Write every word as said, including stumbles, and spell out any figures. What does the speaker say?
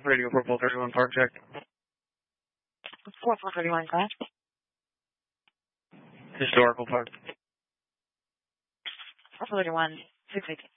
Radio four four thirty-one, park check. four four thirty-one, go ahead. Historical park. four four thirty-one, six eighteen.